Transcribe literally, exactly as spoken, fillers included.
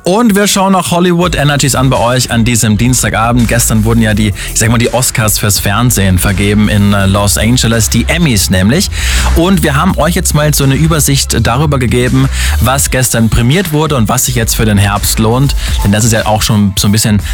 Und wir schauen noch Hollywood Energies an bei euch an diesem Dienstagabend. Gestern wurden ja die, ich sag mal, die Oscars fürs Fernsehen vergeben in Los Angeles, die Emmys nämlich. Und wir haben euch jetzt mal so eine Übersicht darüber gegeben, was gestern prämiert wurde und was sich jetzt für den Herbst lohnt. Denn das ist ja auch schon so ein bisschen